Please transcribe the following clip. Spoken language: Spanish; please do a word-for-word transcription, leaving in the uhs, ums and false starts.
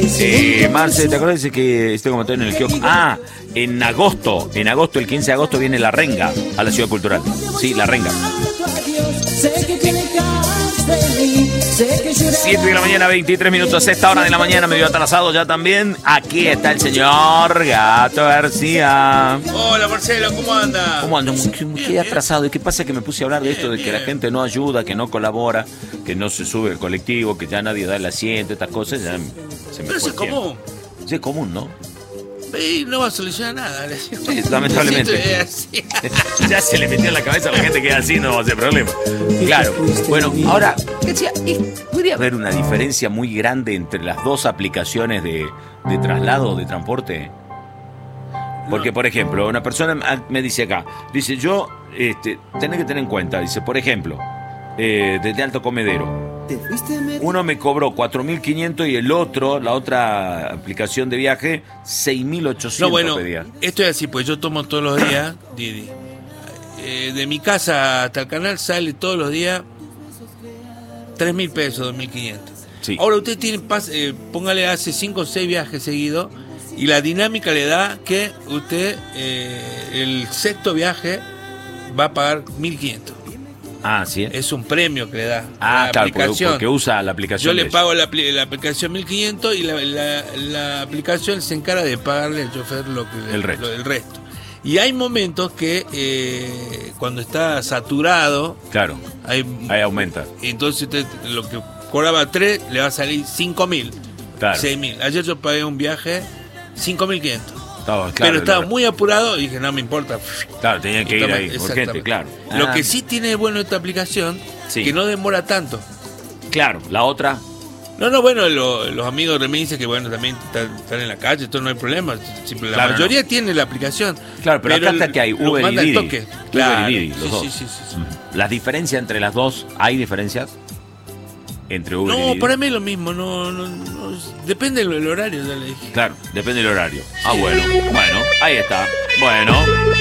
Eh, Marce, ¿te acuerdas de que este comentario en el kiosco? Ah, en agosto, en agosto, el quince de agosto viene La Renga a la Ciudad Cultural. Sí, La Renga. siete de la mañana, veintitrés minutos, esta hora de la mañana, medio atrasado ya también. Aquí está el señor Gato García. Hola Marcelo, ¿cómo anda? ¿Cómo anda? Qué atrasado. ¿Y qué pasa? Que me puse a hablar de esto, de que la gente no ayuda, que no colabora, que no se sube el colectivo, que ya nadie da el asiento, estas cosas. Ya se me Pero eso es común. Sí, es común, ¿no? Y no va a solucionar nada. Sí, lamentablemente. Ya se le metió en la cabeza a la gente que es así, no va a ser problema. Claro. Bueno, ahora, decía, ¿podría haber una diferencia muy grande entre las dos aplicaciones de, de traslado, de transporte? Porque, por ejemplo, una persona me dice acá, dice, yo, este, tenés que tener en cuenta, dice, por ejemplo, eh, desde Alto Comedero, uno me cobró cuatro mil quinientos y el otro, la otra aplicación de viaje, seis mil ochocientos. No, bueno, pedía. Esto es así, pues yo tomo todos los días, Didi. Eh, de mi casa hasta el canal sale todos los días tres mil pesos, dos mil quinientos. Sí. Ahora usted tiene, eh, póngale, hace cinco o seis viajes seguidos y la dinámica le da que usted, eh, el sexto viaje, va a pagar mil quinientos. Ah, sí. Es un premio que le da Ah, la claro, aplicación. porque usa la aplicación. Yo le de pago la, la aplicación mil quinientos y la, la, la aplicación se encarga de pagarle al chofer lo que, el resto. Lo, el resto. Y hay momentos que eh, cuando está saturado, claro, hay, ahí aumenta. Entonces usted lo que cobraba tres le va a salir cinco mil, claro. seis mil. Ayer yo pagué un viaje cinco mil quinientos. Estaba, claro, pero estaba claro. muy apurado y dije, no me importa. Claro, tenía que ir ahí, urgente, claro. Lo ah. que sí tiene bueno esta aplicación, sí. que no demora tanto. Claro, la otra. No, no, bueno, lo, los amigos de me dicen que bueno, también están, están en la calle, esto no hay problema. Simple, la claro, mayoría no. tiene la aplicación. Claro, pero, pero acá está que hay Uber y Didi. Toque. Claro. Uber y Didi, los sí, dos. sí, sí, sí, sí. ¿Las diferencias entre las dos, hay diferencias? Entre Uber no, y Didi. para mí es lo mismo, no, no, no depende del horario, ya le dije. Claro, depende del horario. Ah, bueno, bueno, ahí está. Bueno.